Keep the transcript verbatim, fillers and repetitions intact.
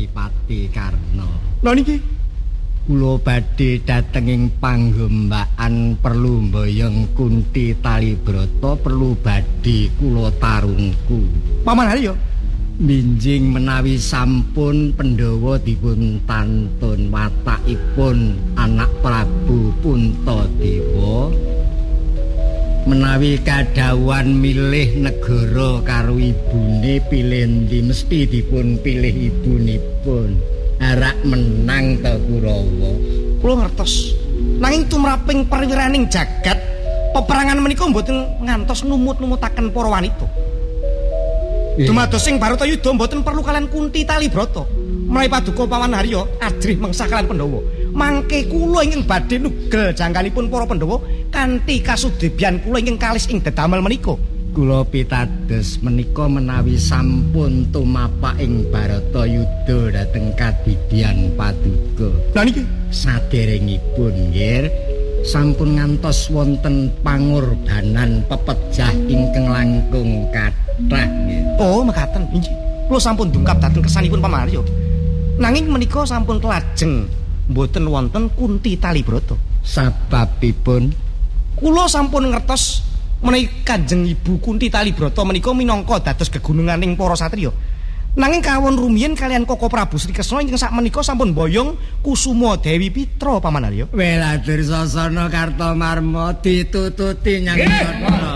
Adipati Karna. Lha niki kula badhe dhateng ing panggembaan perlu mboyong Kunti Talibrata perlu badhe kula tarungku. Paman Haryo minjing menawi sampun Pandhawa dipun tantun watakipun anak Prabu Puntadewa menawi kadhawan milih negara karo ibune pilih ndi mesti dipun pilih ibunipun. Harak menang ta Kurawa. Kula ngertos. Nanging tumraping perwiraning jagat peperangan menika mboten ngantos numut-numutaken para wanita. Dumados sing Baratayuda mboten perlu kalian Kunti Talibrata. Menawi paduka Paman Harya ajrih mengsah kalian Pandhawa. Mangke kula ingkang badhe nugel jangkanipun para Pandhawa kanthi kasudebyan kula ingkang kalis ing dedamel menika. Kula pitados menika menawi sampun tumapak ing Baratayuda dhateng kadidyan paduka. Lah niki saderengipun nggih sampun ngantos wonten pangorbanan pepejah ingkang langkung kathah nggih. Oh, mekaten inggih. Kula sampun dungkap dhateng kersanipun Paman Harya. Nanging menika sampun kelajeng mboten wonten Kunti Talibrata. Sababipun kula sampun ngertos menawi Kanjeng Ibu Kunti Talibrata menika minangka dados gegununganing para satriya. Nanging kawon rumiyin kalian Koko Prabu Sri Kresna ingkang sakmenika sampun boyong Kusuma Dewi Pitra Paman Harya. Weladur sasana Kartamarma ditututi nyang